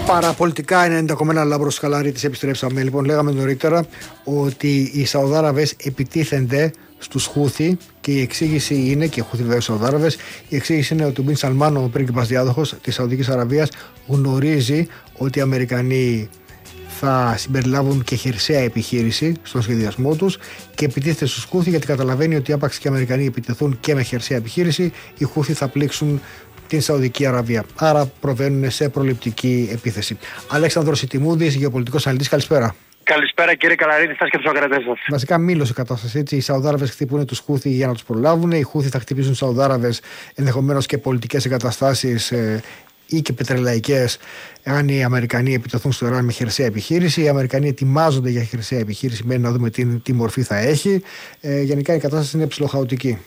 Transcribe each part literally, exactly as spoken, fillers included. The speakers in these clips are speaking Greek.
Παραπολιτικά ενενήντα κόμμα ένα Λάμπρος Καλαρίτης. Επιστρέψαμε. Λοιπόν, λέγαμε νωρίτερα ότι οι Σαουδάραβες επιτίθενται στους Χούθι και η εξήγηση είναι, και Χούθι βέβαια Σαουδάραβες, η εξήγηση είναι ότι ο Μπιν Σαλμάν, ο πρίγκιπας διάδοχος της Σαουδικής Αραβίας, γνωρίζει ότι οι Αμερικανοί θα συμπεριλάβουν και χερσαία επιχείρηση στον σχεδιασμό τους και επιτίθεται στους Χούθι γιατί καταλαβαίνει ότι άπαξ και οι Αμερικανοί επιτεθούν και με χερσαία επιχείρηση, οι Χούθι θα πλήξουν την Σαουδική Αραβία. Άρα προβαίνουν σε προληπτική επίθεση. Αλέξανδρος Ιτιμούδης, γεωπολιτικός αναλυτής, καλησπέρα. Καλησπέρα κύριε Καλαρίτη, σας και τους ακροατές σας. Βασικά μήλωσε η κατάσταση έτσι. Οι Σαουδάραβες χτυπούν τους Χούθι για να τους προλάβουν. Οι Χούθι θα χτυπήσουν τους Σαουδάραβες, ενδεχομένως και πολιτικές εγκαταστάσεις ε, ή και πετρελαϊκές, αν οι Αμερικανοί επιτεθούν στο Ιράν με χερσαία επιχείρηση. Οι Αμερικανοί ετοιμάζονται για χερσαία επιχείρηση, μένει να δούμε τι, τι μορφή θα έχει. Ε, γενικά η κατάσταση είναι ψιλοχαοτική.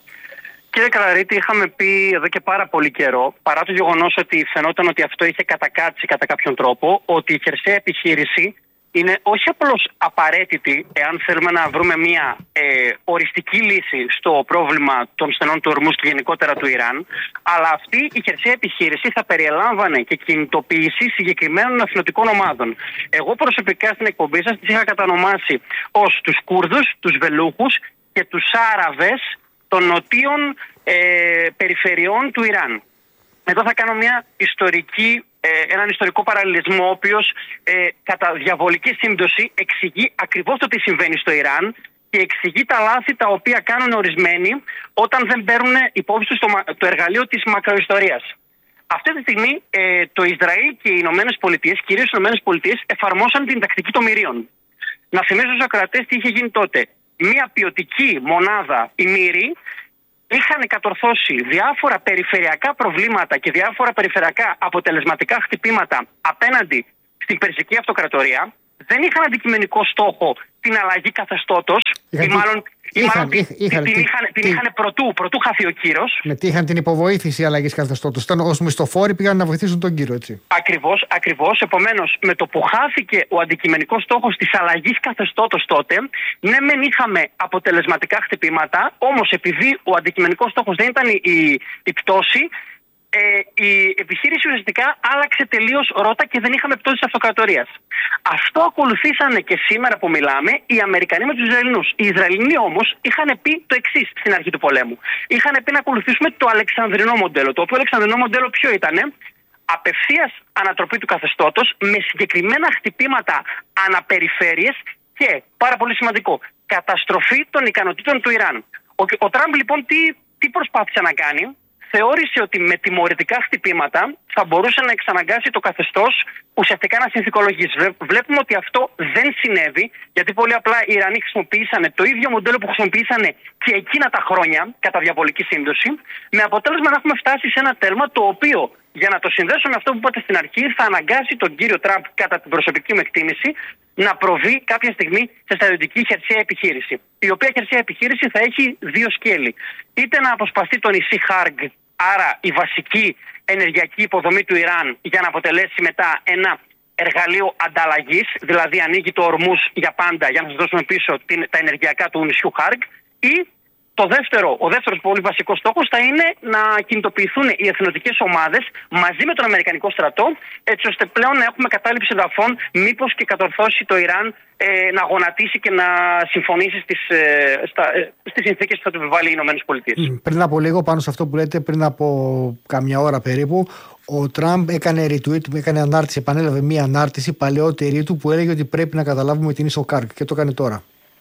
Κύριε Καλαρίτη, είχαμε πει εδώ και πάρα πολύ καιρό, παρά το γεγονός ότι φαινόταν ότι αυτό είχε κατακάτσει κατά κάποιον τρόπο, ότι η χερσαία επιχείρηση είναι όχι απλώς απαραίτητη εάν θέλουμε να βρούμε μια ε, οριστική λύση στο πρόβλημα των στενών του Ορμούς και γενικότερα του Ιράν, αλλά αυτή η χερσαία επιχείρηση θα περιελάμβανε και κινητοποίηση συγκεκριμένων εθνοτικών ομάδων. Εγώ προσωπικά στην εκπομπή σας τις είχα κατανομάσει ως τους Κούρδους, τους Βελούχους και τους Άραβες των νοτίων ε, περιφερειών του Ιράν. Εδώ θα κάνω μια ιστορική, ε, έναν ιστορικό παραλληλισμό, ο οποίος ε, κατά διαβολική σύμπτωση εξηγεί ακριβώς το τι συμβαίνει στο Ιράν και εξηγεί τα λάθη τα οποία κάνουν ορισμένοι όταν δεν παίρνουν υπόψη τους το, το εργαλείο της μακροϊστορίας. Αυτή τη στιγμή ε, το Ισραήλ και οι Ηνωμένες Πολιτείες, κυρίως οι Ηνωμένες Πολιτείες, εφαρμόσαν την τακτική των μυρίων. Να θυμίσω στους ακροατές τι είχε γίνει τότε. Μια ποιοτική μονάδα, η Μύρη, είχαν κατορθώσει διάφορα περιφερειακά προβλήματα και διάφορα περιφερειακά αποτελεσματικά χτυπήματα απέναντι στην Περσική Αυτοκρατορία. Δεν είχαν αντικειμενικό στόχο την αλλαγή καθεστώτος, ή μάλλον, ή είχαν, μάλλον είχαν, την, την, είχαν, την είχαν πρωτού, πρωτού χαθεί ο κύρος. Ναι, είχαν την υποβοήθηση αλλαγής καθεστώτος. Ήταν ως μισθοφόροι πήγαν να βοηθήσουν τον κύριο, έτσι. Ακριβώς, ακριβώς. Επομένως, με το που χάθηκε ο αντικειμενικός στόχος της αλλαγής καθεστώτος τότε, ναι, μεν είχαμε αποτελεσματικά χτυπήματα, όμως επειδή ο αντικειμενικός στόχος δεν ήταν η, η πτώση, Ε, η επιχείρηση ουσιαστικά άλλαξε τελείως ρότα και δεν είχαμε πτώση της αυτοκρατορίας. Αυτό ακολουθήσανε και σήμερα που μιλάμε οι Αμερικανοί με τους Ισραηλινούς. Οι Ισραηλινοί όμως είχαν πει το εξής στην αρχή του πολέμου. Είχαν πει να ακολουθήσουμε το Αλεξανδρινό μοντέλο. Το οποίο Αλεξανδρινό μοντέλο ποιο ήτανε? Απευθείας ανατροπή του καθεστώτος με συγκεκριμένα χτυπήματα αναπεριφέρειες και, πάρα πολύ σημαντικό, καταστροφή των ικανοτήτων του Ιράν. Ο, ο Τραμπ λοιπόν τι, τι προσπάθησε να κάνει? Θεώρησε ότι με τιμωρητικά χτυπήματα θα μπορούσε να εξαναγκάσει το καθεστώς ουσιαστικά να συνθηκολογήσει. Βλέπουμε ότι αυτό δεν συνέβη, γιατί πολύ απλά οι Ιρανοί χρησιμοποίησαν το ίδιο μοντέλο που χρησιμοποίησαν και εκείνα τα χρόνια, κατά διαβολική σύμπτωση, με αποτέλεσμα να έχουμε φτάσει σε ένα τέλμα το οποίο, για να το συνδέσω με αυτό που είπατε στην αρχή, θα αναγκάσει τον κύριο Τραμπ, κατά την προσωπική μου εκτίμηση, να προβεί κάποια στιγμή σε στρατιωτική χερσαία επιχείρηση. Η οποία χερσαία επιχείρηση θα έχει δύο σκέλη. Είτε να αποσπαστεί το νησί Χάργκ, άρα η βασική ενεργειακή υποδομή του Ιράν, για να αποτελέσει μετά ένα εργαλείο ανταλλαγής, δηλαδή ανοίγει το Ορμούς για πάντα για να σας δώσουμε πίσω την, τα ενεργειακά του νησιού Χάργκ, ή το δεύτερο, ο δεύτερος πολύ βασικός στόχος θα είναι να κινητοποιηθούν οι εθνοτικές ομάδες μαζί με τον Αμερικανικό στρατό, έτσι ώστε πλέον να έχουμε κατάληψη εδαφών, μήπως και κατορθώσει το Ιράν ε, να γονατίσει και να συμφωνήσει στις, ε, στα, ε, στις συνθήκες που θα του επιβάλλει οι Ηνωμένες Πολιτείες. Πριν από λίγο, πάνω σε αυτό που λέτε, πριν από καμιά ώρα περίπου, ο Τραμπ έκανε retweet, έκανε ανάρτηση, επανέλαβε μία ανάρτηση παλαιότερη του που έλεγε ότι πρέπει να καταλάβουμε την ίσο Χάργκ και το έκανε τώρα.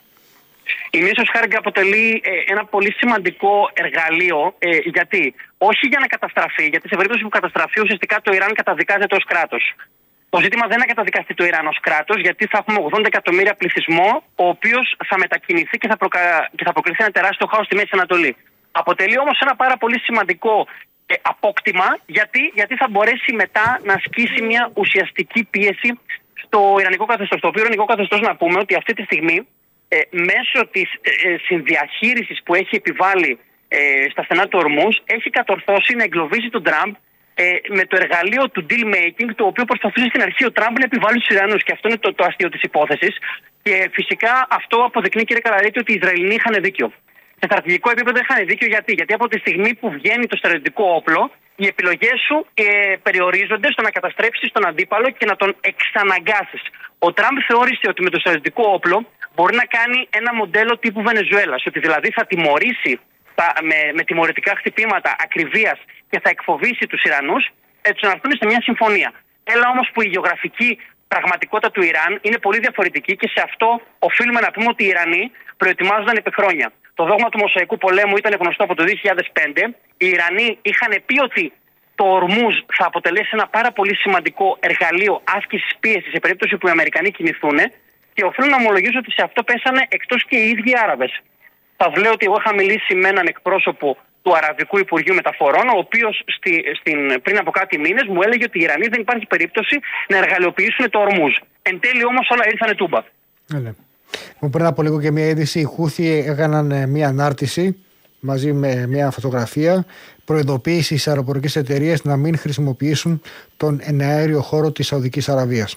Η νήσος Χάργκ αποτελεί ε, ένα πολύ σημαντικό εργαλείο, ε, γιατί όχι για να καταστραφεί, γιατί σε περίπτωση που καταστραφεί ουσιαστικά το Ιράν καταδικάζεται ως κράτος. Το ζήτημα δεν είναι να καταδικαστεί το Ιράν ως κράτος, γιατί θα έχουμε ογδόντα εκατομμύρια πληθυσμό, ο οποίος θα μετακινηθεί και θα, προκα... και θα προκληθεί ένα τεράστιο χάος στη Μέση Ανατολή. Αποτελεί όμως ένα πάρα πολύ σημαντικό ε, απόκτημα, γιατί, γιατί θα μπορέσει μετά να ασκήσει μια ουσιαστική πίεση στο Ιρανικό καθεστώς. Το οποίο Ιρανικό καθεστώς, να πούμε ότι αυτή τη στιγμή, Ε, μέσω της ε, συνδιαχείρισης που έχει επιβάλει ε, στα στενά του Ορμούς, έχει κατορθώσει να εγκλωβίσει τον Τραμπ ε, με το εργαλείο του deal making, το οποίο προσπαθούσε στην αρχή ο Τραμπ να επιβάλλει στους Ιρανούς. Και αυτό είναι το, το αστείο της υπόθεσης. Και φυσικά αυτό αποδεικνύει, κύριε Καλαρίτη, ότι οι Ισραηλινοί είχαν δίκιο. Σε στρατηγικό επίπεδο είχαν δίκιο γιατί, γιατί από τη στιγμή που βγαίνει το στρατιωτικό όπλο, Οι επιλογές σου ε, περιορίζονται στο να καταστρέψεις τον αντίπαλο και να τον εξαναγκάσεις. Ο Τραμπ θεώρησε ότι με το στρατιωτικό όπλο μπορεί να κάνει ένα μοντέλο τύπου Βενεζουέλας, ότι δηλαδή θα τιμωρήσει τα, με, με τιμωρητικά χτυπήματα ακριβίας και θα εκφοβήσει τους Ιρανούς, έτσι να έρθουν σε μια συμφωνία. Έλα όμως που η γεωγραφική πραγματικότητα του Ιράν είναι πολύ διαφορετική και σε αυτό οφείλουμε να πούμε ότι οι Ιρανοί προετοιμάζονταν επί χρόνια. Το δόγμα του Μοσαϊκού πολέμου ήταν γνωστό από το δύο χιλιάδες πέντε. Οι Ιρανοί είχαν πει ότι το Ορμούζ θα αποτελέσει ένα πάρα πολύ σημαντικό εργαλείο άσκησης πίεσης σε περίπτωση που οι Αμερικανοί κινηθούν, και οφείλω να ομολογήσω ότι σε αυτό πέσανε εκτός και οι ίδιοι Άραβες. Θα λέω ότι εγώ είχα μιλήσει με έναν εκπρόσωπο του Αραβικού Υπουργείου Μεταφορών, ο οποίος στη, στην, πριν από κάτι μήνες μου έλεγε ότι οι Ιρανοί δεν υπάρχει περίπτωση να εργαλειοποιήσουν το Ορμούζ. Εν τέλει όμως όλα ήρθανε τούμπα. Ναι. Πριν από λίγο και μια είδηση, οι Χούθι έκαναν μια ανάρτηση μαζί με μια φωτογραφία, προειδοποίηση στις αεροπορικές εταιρείες να μην χρησιμοποιήσουν τον εναέριο χώρο της Σαουδικής Αραβίας.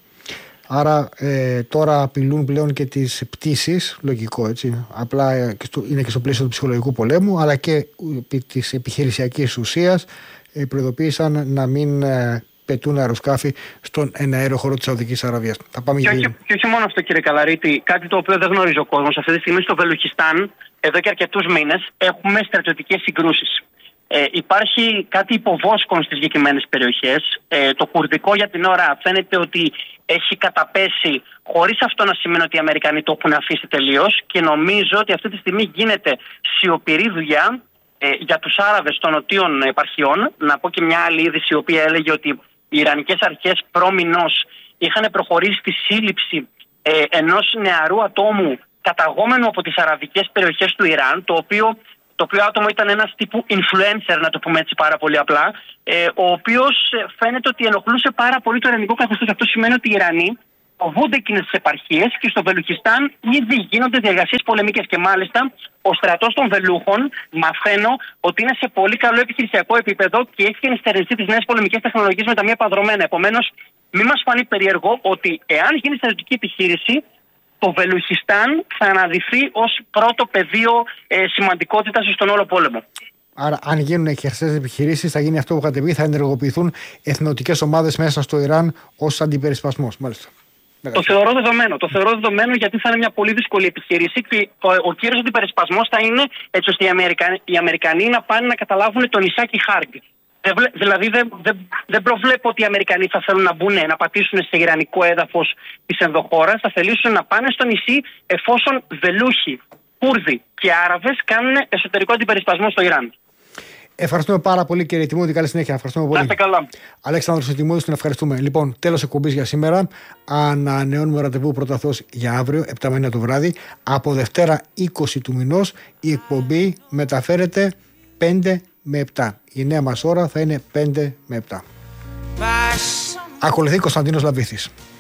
Άρα ε, τώρα απειλούν πλέον και τις πτήσεις, λογικό έτσι, απλά ε, και στο, είναι και στο πλαίσιο του ψυχολογικού πολέμου, αλλά και ε, της επιχειρησιακής ουσίας ε, προειδοποίησαν να μην ε, πετούν αεροσκάφη στον εναέριο χώρο της Σαουδικής Αραβίας. Θα πάμε και, όχι, και όχι μόνο αυτό, κύριε Καλαρίτη, κάτι το οποίο δεν γνωρίζει ο κόσμος. Αυτή τη στιγμή στο Βελουχιστάν, εδώ και αρκετούς μήνες, έχουμε στρατιωτικές συγκρούσεις. Ε, υπάρχει κάτι υποβόσκον στις συγκεκριμένες περιοχές. Ε, το κουρδικό για την ώρα φαίνεται ότι έχει καταπέσει, χωρίς αυτό να σημαίνει ότι οι Αμερικανοί το έχουν αφήσει τελείως, και νομίζω ότι αυτή τη στιγμή γίνεται σιωπηρή δουλειά ε, για τους Άραβες των νοτίων επαρχιών. Να πω και μια άλλη είδηση, η οποία έλεγε ότι οι Ιρανικές αρχές προμηνός είχαν προχωρήσει στη σύλληψη ε, ενός νεαρού ατόμου καταγόμενου από τις αραβικές περιοχές του Ιράν, το οποίο Το οποίο άτομο ήταν ένας τύπου influencer, να το πούμε έτσι πάρα πολύ απλά, ε, ο οποίος φαίνεται ότι ενοχλούσε πάρα πολύ το ιρανικό καθεστώς. Αυτό σημαίνει ότι οι Ιρανοί φοβούνται εκείνες τις επαρχίες και στο Βελουχιστάν ήδη γίνονται διεργασίες πολεμικές. Και μάλιστα ο στρατός των Βελούχων, μαθαίνω ότι είναι σε πολύ καλό επιχειρησιακό επίπεδο και έχει ενστερνιστεί τις νέες πολεμικές τεχνολογίες με τα μία παδρομένα. Επομένως, μην μας φανεί περίεργο ότι εάν γίνει στρατιωτική επιχείρηση, το Βελουχιστάν θα αναδειχθεί ως πρώτο πεδίο ε, σημαντικότητας στον όλο πόλεμο. Άρα, αν γίνουν χερσαίες επιχειρήσεις, θα γίνει αυτό που είχατε πει, θα ενεργοποιηθούν εθνοτικές ομάδες μέσα στο Ιράν ως αντιπερισπασμός. Μάλιστα. Το θεωρώ δεδομένο. Το θεωρώ δεδομένο γιατί θα είναι μια πολύ δύσκολη επιχείρηση και ο, ο κύριος αντιπερισπασμός θα είναι έτσι ώστε οι Αμερικανοί, οι Αμερικανοί να πάνε να καταλάβουν το νησάκι Χάρκιβ. Δηλαδή δεν, δεν, δεν προβλέπω ότι οι Αμερικανοί θα θέλουν να μπουν, να πατήσουν σε ιρανικό έδαφος της ενδοχώρας. Θα θελήσουν να πάνε στο νησί εφόσον Βελούχοι, Κούρδοι και Άραβες κάνουν εσωτερικό αντιπερισπασμό στο Ιράν. Ευχαριστούμε πάρα πολύ, κύριε Τιμούδη. Καλή συνέχεια. Ευχαριστούμε πολύ. Να είστε καλά. Αλέξανδρος Τιμούδης, τον ευχαριστούμε. Λοιπόν, τέλος εκπομπής για σήμερα. Ανανεώνουμε ραντεβού πρώτα Θεός για αύριο, επτά με εννιά το βράδυ. Από Δευτέρα είκοσι του μηνός η εκπομπή μεταφέρεται πέντε με επτά. Η νέα μας ώρα θα είναι πέντε με επτά. Ακολουθεί Κωνσταντίνος Λαμπήθης.